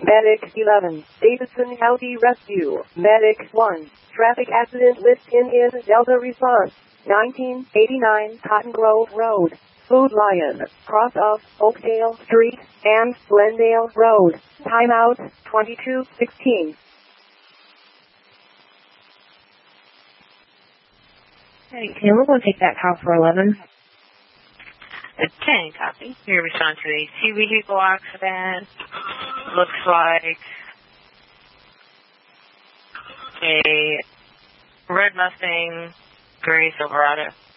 Medic 11, Davidson County Rescue. Medic 1, traffic accident list in Delta response. 1989 Cotton Grove Road, Food Lion, cross of Oakdale Street and Glendale Road. Timeout 22:16. Hey, Kim, we're going to take that call for 11. 10, copy. Your response to the two vehicle accident. Looks like a red Mustang, gray Silverado.